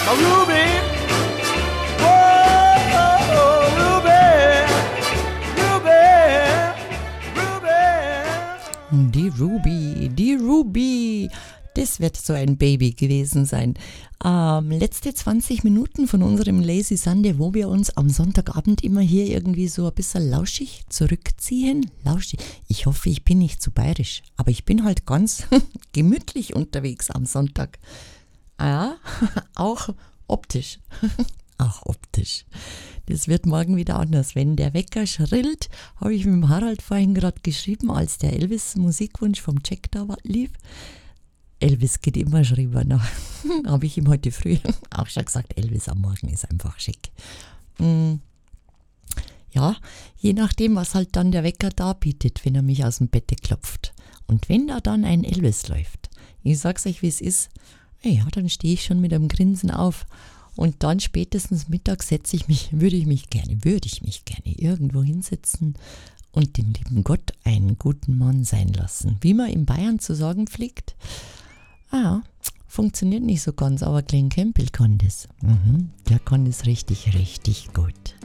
Ruby. Whoa, Ruby, Ruby. Die Ruby. Das wird so ein Baby gewesen sein. Letzte 20 Minuten von unserem Lazy Sunday, wo wir uns am Sonntagabend immer hier irgendwie so ein bisschen lauschig zurückziehen. Lauschig. Ich hoffe, ich bin nicht zu bayerisch, aber ich bin halt ganz gemütlich unterwegs am Sonntag. Ja, auch optisch. Auch optisch. Das wird morgen wieder anders. Wenn der Wecker schrillt, habe ich mit dem Harald vorhin gerade geschrieben, als der Elvis-Musikwunsch vom Jack da lief. Elvis geht immer schrieber nach. Habe ich ihm heute früh auch schon gesagt, Elvis am Morgen ist einfach schick. Ja, je nachdem, was halt dann der Wecker da bietet, wenn er mich aus dem Bett klopft. Und wenn da dann ein Elvis läuft, ich sag's euch, wie es ist, ja, dann stehe ich schon mit einem Grinsen auf. Und dann spätestens mittags würde ich mich gerne irgendwo hinsetzen und dem lieben Gott einen guten Mann sein lassen. Wie man in Bayern zu sagen pflegt. Funktioniert nicht so ganz, aber Glenn Campbell kann das. Der kann das richtig, richtig gut.